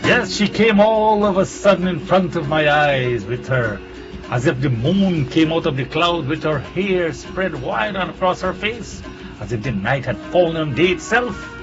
Yes, she came all of a sudden in front of my eyes with her, as if the moon came out of the cloud with her hair spread wide across her face, as if the night had fallen on day itself.